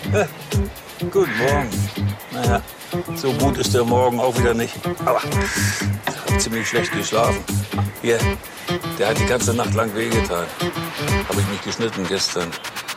Guten Morgen. Naja, so gut ist der Morgen auch wieder nicht. Aber ich habe ziemlich schlecht geschlafen. Hier, der hat die ganze Nacht lang wehgetan. Habe ich mich geschnitten gestern.